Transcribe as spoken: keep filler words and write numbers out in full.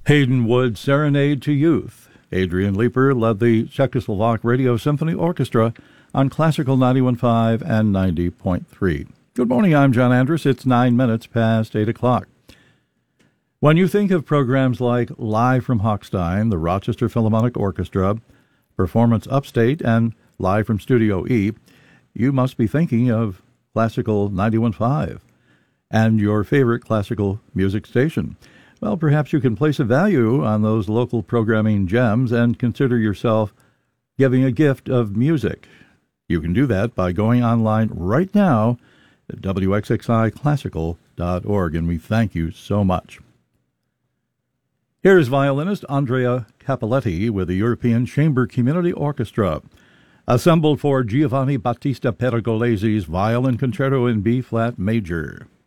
Hayden Wood's Serenade to Youth. Adrian Leeper led the Czechoslovak Radio Symphony Orchestra on Classical ninety-one point five and ninety point three. Good morning, I'm John Andrus. It's nine minutes past eight o'clock. When you think of programs like Live from Hochstein, the Rochester Philharmonic Orchestra, Performance Upstate, and Live from Studio E, you must be thinking of Classical ninety-one point five and your favorite classical music station. Well, perhaps you can place a value on those local programming gems and consider yourself giving a gift of music. You can do that by going online right now at W X X I classical dot org, and we thank you so much. Here's violinist Andrea Cappelletti with the European Chamber Community Orchestra, assembled for Giovanni Battista Pergolese's Violin Concerto in B-flat major.